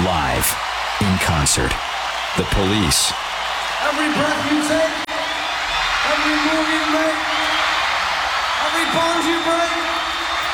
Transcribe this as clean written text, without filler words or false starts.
Live, in concert, The Police. Every breath you take, every move you